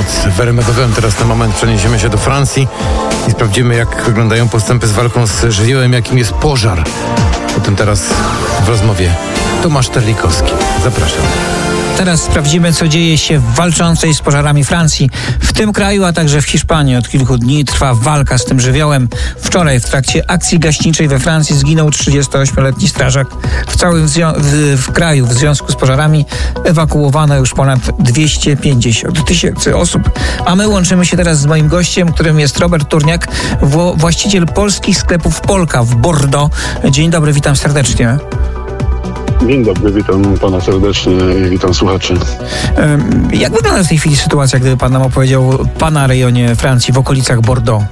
od Wery Medowem. Teraz na moment przeniesiemy się do Francji i sprawdzimy, jak wyglądają postępy z walką z żywiołem, jakim jest pożar. O tym teraz w rozmowie Tomasz Terlikowski. Zapraszam. Teraz sprawdzimy, co dzieje się w walczącej z pożarami Francji. W tym kraju, a także w Hiszpanii od kilku dni trwa walka z tym żywiołem. Wczoraj w trakcie akcji gaśniczej we Francji zginął 38-letni strażak. W całym w kraju w związku z pożarami ewakuowano już ponad 250 000 osób. A my łączymy się teraz z moim gościem, którym jest Robert Turniak, właściciel polskich sklepów Polka w Bordeaux. Dzień dobry, witam serdecznie. Dzień dobry, witam pana serdecznie i witam słuchaczy. Jak wygląda w tej chwili sytuacja, gdyby pan nam opowiedział pana rejonie Francji w okolicach Bordeaux?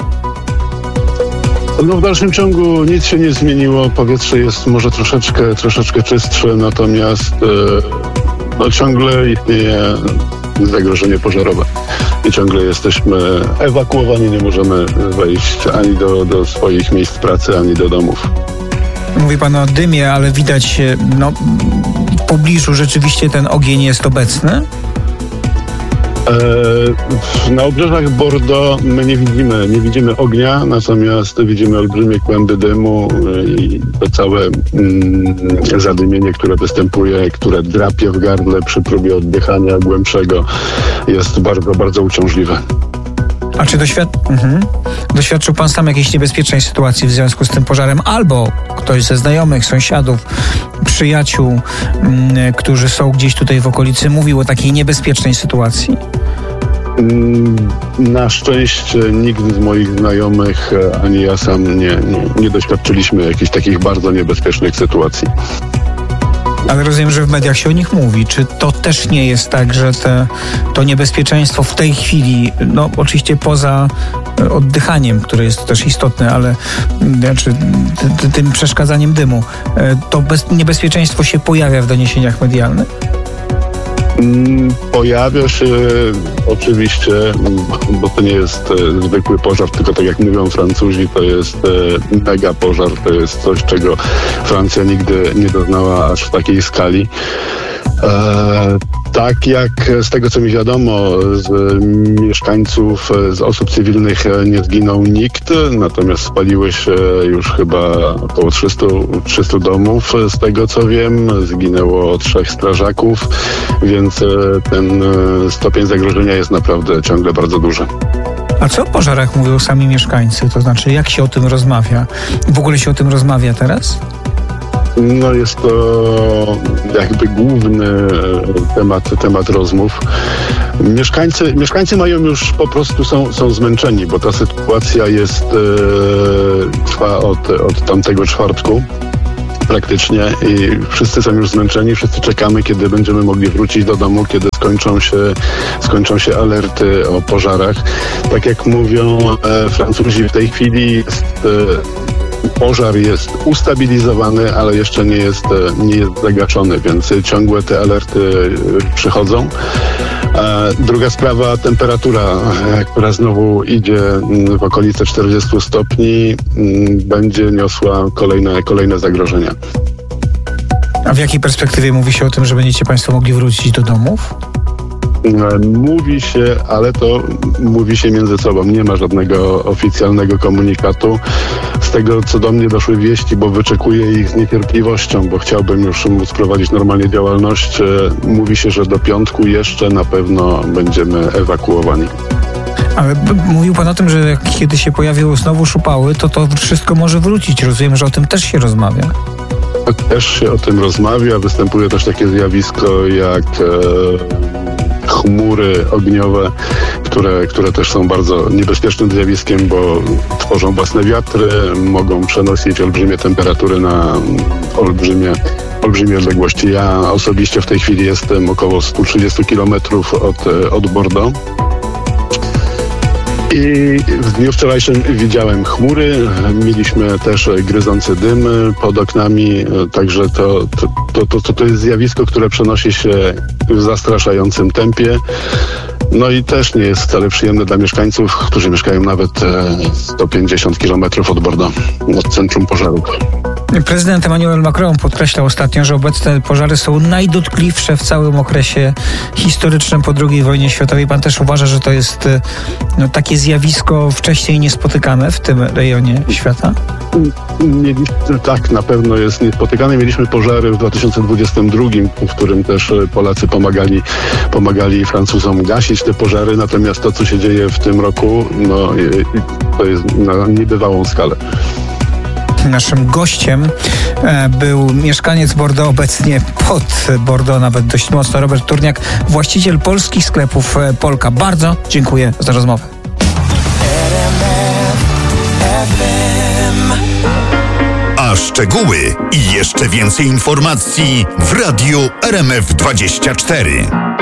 No w dalszym ciągu nic się nie zmieniło. Powietrze jest może troszeczkę czystsze, natomiast ciągle istnieje zagrożenie pożarowe. I ciągle jesteśmy ewakuowani, nie możemy wejść ani do swoich miejsc pracy, ani do domów. Mówi pan o dymie, ale widać w pobliżu rzeczywiście ten ogień jest obecny? Na obrzeżach Bordeaux my nie widzimy ognia, natomiast widzimy olbrzymie kłęby dymu i to całe zadymienie, które występuje, które drapie w gardle przy próbie oddychania głębszego, jest bardzo, bardzo uciążliwe. A czy doświadczył pan sam jakiejś niebezpiecznej sytuacji w związku z tym pożarem? Albo ktoś ze znajomych, sąsiadów, przyjaciół, którzy są gdzieś tutaj w okolicy, mówił o takiej niebezpiecznej sytuacji? Na szczęście nikt z moich znajomych, ani ja sam nie doświadczyliśmy jakichś takich bardzo niebezpiecznych sytuacji. Ale rozumiem, że w mediach się o nich mówi. Czy to też nie jest tak, że to niebezpieczeństwo w tej chwili, oczywiście poza oddychaniem, które jest też istotne, ale tym przeszkadzaniem dymu, to niebezpieczeństwo się pojawia w doniesieniach medialnych? Pojawia się oczywiście, bo to nie jest zwykły pożar, tylko tak jak mówią Francuzi, to jest mega pożar, to jest coś, czego Francja nigdy nie doznała aż w takiej skali. Tak jak z tego, co mi wiadomo, z mieszkańców, z osób cywilnych nie zginął nikt, natomiast spaliły się już chyba około 300 domów, z tego co wiem, zginęło 3 strażaków, więc ten stopień zagrożenia jest naprawdę ciągle bardzo duży. A co o pożarach mówią sami mieszkańcy? To znaczy, jak się o tym rozmawia? W ogóle się o tym rozmawia teraz? Jest to jakby główny temat rozmów. Mieszkańcy mają już po prostu, są zmęczeni, bo ta sytuacja trwa od tamtego czwartku praktycznie i wszyscy są już zmęczeni, wszyscy czekamy, kiedy będziemy mogli wrócić do domu, kiedy skończą się alerty o pożarach. Tak jak mówią Francuzi, w tej chwili pożar jest ustabilizowany, ale jeszcze nie jest zagaszony, więc ciągłe te alerty przychodzą. Druga sprawa, temperatura, która znowu idzie w okolice 40 stopni, będzie niosła kolejne zagrożenia. A w jakiej perspektywie mówi się o tym, że będziecie państwo mogli wrócić do domów? Mówi się, ale to mówi się między sobą. Nie ma żadnego oficjalnego komunikatu. Z tego, co do mnie doszły wieści, bo wyczekuję ich z niecierpliwością, bo chciałbym już móc prowadzić normalnie działalność. Mówi się, że do piątku jeszcze na pewno będziemy ewakuowani. Ale mówił pan o tym, że kiedy się pojawiły znowu szupały, to wszystko może wrócić. Rozumiem, że o tym też się rozmawia. Też się o tym rozmawia. Występuje też takie zjawisko jak chmury ogniowe, które też są bardzo niebezpiecznym zjawiskiem, bo tworzą własne wiatry, mogą przenosić olbrzymie temperatury na olbrzymie odległości. Ja osobiście w tej chwili jestem około 130 km od Bordeaux. I w dniu wczorajszym widziałem chmury, mieliśmy też gryzący dym pod oknami, także to jest zjawisko, które przenosi się w zastraszającym tempie. I też nie jest wcale przyjemne dla mieszkańców, którzy mieszkają nawet 150 km od Bordeaux, od centrum pożarów. Prezydent Emmanuel Macron podkreślał ostatnio, że obecne pożary są najdotkliwsze w całym okresie historycznym po II wojnie światowej. Pan też uważa, że to jest takie zjawisko wcześniej niespotykane w tym rejonie świata? Tak, na pewno jest niespotykane. Mieliśmy pożary w 2022, w którym też Polacy pomagali Francuzom gasić te pożary, natomiast to, co się dzieje w tym roku, to jest na niebywałą skalę. Naszym gościem był mieszkaniec Bordeaux, obecnie pod Bordeaux nawet dość mocno, Robert Turniak, właściciel polskich sklepów Polka. Bardzo dziękuję za rozmowę. A szczegóły i jeszcze więcej informacji w Radiu RMF24.